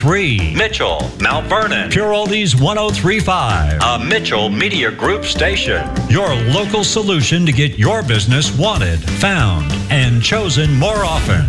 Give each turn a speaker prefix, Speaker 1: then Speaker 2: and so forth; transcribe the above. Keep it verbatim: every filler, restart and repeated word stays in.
Speaker 1: three.
Speaker 2: Mitchell, Mount Vernon.
Speaker 1: Pure Oldies one oh three point five.
Speaker 2: A Mitchell Media Group station.
Speaker 1: Your local solution to get your business wanted, found, and chosen more often.